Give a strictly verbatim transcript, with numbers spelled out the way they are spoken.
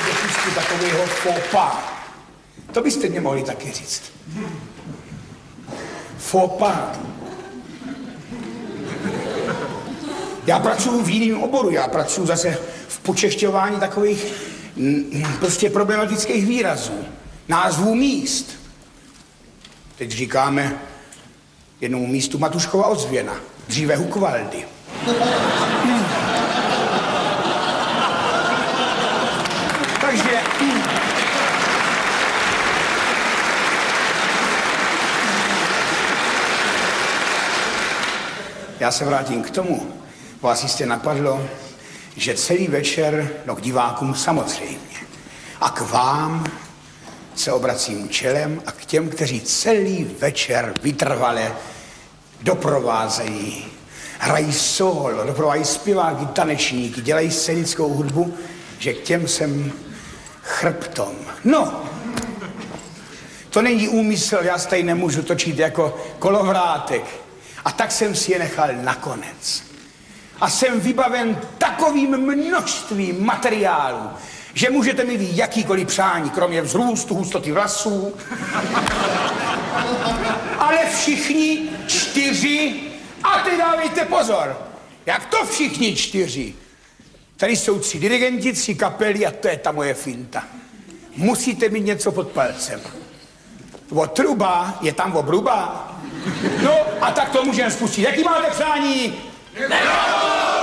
dopustit takovýho faux pas. To byste mě mohli taky říct. Faux pas. Já pracuji v jiném oboru, já pracuji zase v počešťování takových m, prostě problematických výrazů, názvů míst. Teď říkáme jednomu místu Matuškova ozvěna, dříve Hukvaldy. Hmm. Takže... Hmm. Já se vrátím k tomu. Vás jistě napadlo, že celý večer, no k divákům samozřejmě, a k vám se obracím čelem a k těm, kteří celý večer vytrvale doprovázejí, hrají solo, doprovázejí zpěváky, tanečníky, dělají scénickou hudbu, že k těm jsem chrbtom. No, to není úmysl, já se tady nemůžu točit jako kolovrátek. A tak jsem si je nechal nakonec. A jsem vybaven takovým množstvím materiálu, že můžete mi vít jakýkoliv přání, kromě vzrůstu, hustoty vlasů. Ale všichni čtyři, a teď dávejte pozor, jak to všichni čtyři. Tady jsou tři dirigenti, tři kapely a to je ta moje finta. Musíte mít něco pod palcem. O truba je tam obruba. No a tak to můžeme spustit. Jaký máte přání?